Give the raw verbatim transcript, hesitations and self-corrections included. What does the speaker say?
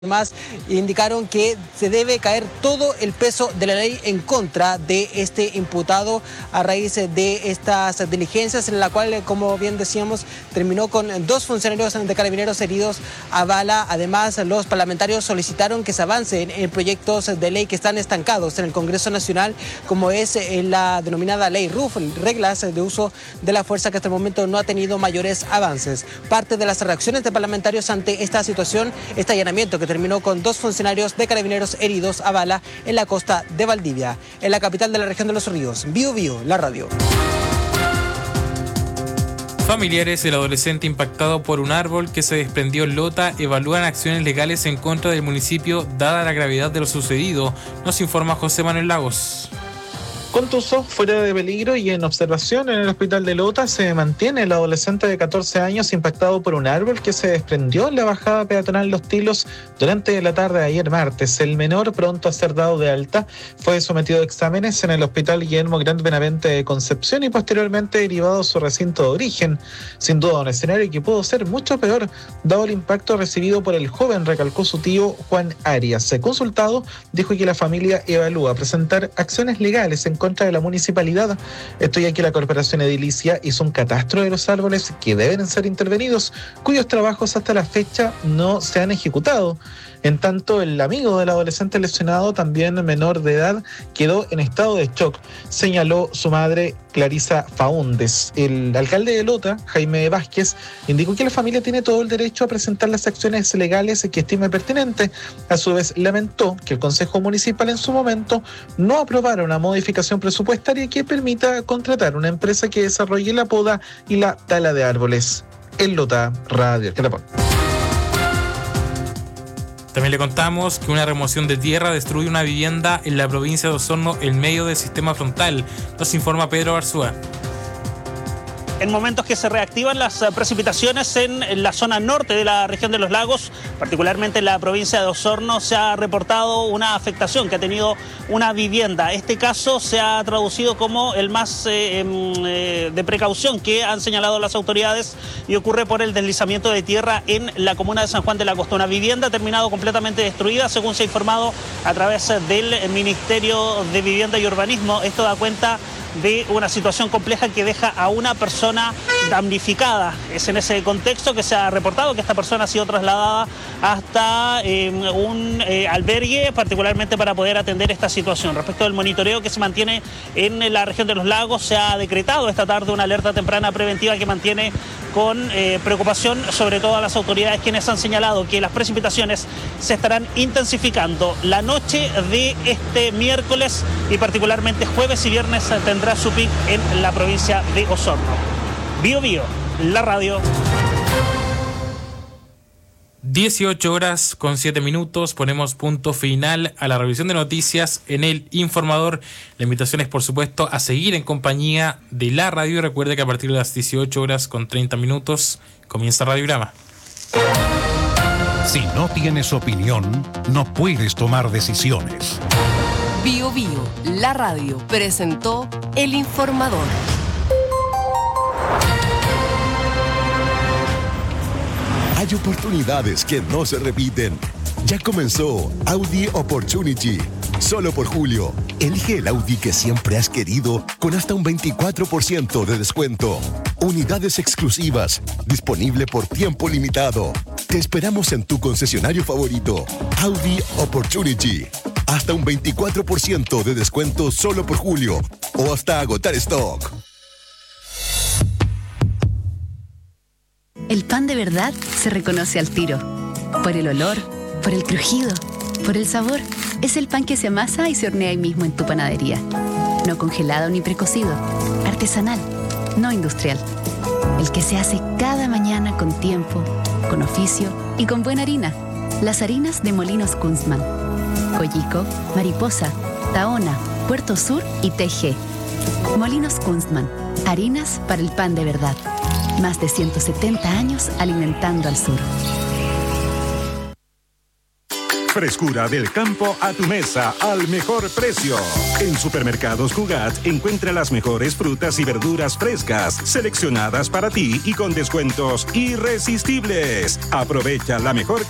Además, indicaron que se debe caer todo el peso de la ley en contra de este imputado a raíz de estas diligencias, en la cual, como bien decíamos, terminó con dos funcionarios de Carabineros heridos a bala. Además, los parlamentarios solicitaron que se avancen en proyectos de ley que están estancados en el Congreso Nacional, como es la denominada Ley R U F, reglas de uso de la fuerza, que hasta el momento no ha tenido mayores avances. Parte de las reacciones de parlamentarios ante esta situación, este allanamiento que terminó con dos funcionarios de Carabineros heridos a bala en la costa de Valdivia, en la capital de la región de Los Ríos. Bio Bio, la radio. Familiares del adolescente impactado por un árbol que se desprendió en Lota evalúan acciones legales en contra del municipio dada la gravedad de lo sucedido, nos informa José Manuel Lagos. Contuso, fuera de peligro y en observación en el hospital de Lota, se mantiene el adolescente de catorce años impactado por un árbol que se desprendió en la bajada peatonal Los Tilos durante la tarde de ayer martes. El menor, pronto a ser dado de alta, fue sometido a exámenes en el hospital Guillermo Grant Benavente de Concepción y posteriormente derivado a su recinto de origen. Sin duda un escenario que pudo ser mucho peor, dado el impacto recibido por el joven, recalcó su tío Juan Arias. Consultado, dijo que la familia evalúa presentar acciones legales en contra de la municipalidad. Esto ya que la corporación edilicia hizo un catastro de los árboles que deben ser intervenidos, cuyos trabajos hasta la fecha no se han ejecutado. En tanto, el amigo del adolescente lesionado, también menor de edad, quedó en estado de shock, señaló su madre Clarisa Faúndes. El alcalde de Lota, Jaime Vázquez, indicó que la familia tiene todo el derecho a presentar las acciones legales que estime pertinente. A su vez, lamentó que el Consejo Municipal en su momento no aprobara una modificación presupuestaria que permita contratar una empresa que desarrolle la poda y la tala de árboles. En Lota, Radio Calapón. También le contamos que una remoción de tierra destruye una vivienda en la provincia de Osorno en medio del sistema frontal. Nos informa Pedro Barzúa. En momentos que se reactivan las precipitaciones en la zona norte de la región de los lagos, particularmente en la provincia de Osorno, se ha reportado una afectación que ha tenido una vivienda. Este caso se ha traducido como el más eh, eh, de precaución que han señalado las autoridades y ocurre por el deslizamiento de tierra en la comuna de San Juan de la Costa. Una vivienda ha terminado completamente destruida, según se ha informado a través del Ministerio de Vivienda y Urbanismo. Esto da cuenta de una situación compleja que deja a una persona damnificada. Es en ese contexto que se ha reportado que esta persona ha sido trasladada hasta eh, un eh, albergue, particularmente para poder atender esta situación. Respecto al monitoreo que se mantiene en la región de los lagos, se ha decretado esta tarde una alerta temprana preventiva que mantiene con eh, preocupación sobre todo a las autoridades, quienes han señalado que las precipitaciones se estarán intensificando la noche de este miércoles y particularmente jueves y viernes tendrá su pic en la provincia de Osorno. Bio Bio, la radio. dieciocho horas con siete minutos, ponemos punto final a la revisión de noticias en El Informador. La invitación es, por supuesto, a seguir en compañía de la radio. Y recuerde que a partir de las dieciocho horas con treinta minutos comienza Radiograma. Si no tienes opinión, no puedes tomar decisiones. Bio Bio, la radio, presentó El Informador. Hay oportunidades que no se repiten. Ya comenzó Audi Opportunity. Solo por julio, elige el Audi que siempre has querido con hasta un veinticuatro por ciento de descuento. Unidades exclusivas, disponible por tiempo limitado. Te esperamos en tu concesionario favorito. Audi Opportunity. Hasta un veinticuatro por ciento de descuento solo por julio o hasta agotar stock. El pan de verdad se reconoce al tiro. Por el olor, por el crujido, por el sabor. Es el pan que se amasa y se hornea ahí mismo en tu panadería. No congelado ni precocido. Artesanal, no industrial. El que se hace cada mañana con tiempo, con oficio y con buena harina. Las harinas de Molinos Kunstmann. Coyico, Mariposa, Tahona, Puerto Sur y T G. Molinos Kunstmann. Harinas para el pan de verdad. Más de ciento setenta años alimentando al sur. Frescura del campo a tu mesa al mejor precio. En Supermercados Cugat encuentra las mejores frutas y verduras frescas, seleccionadas para ti y con descuentos irresistibles. Aprovecha la mejor calidad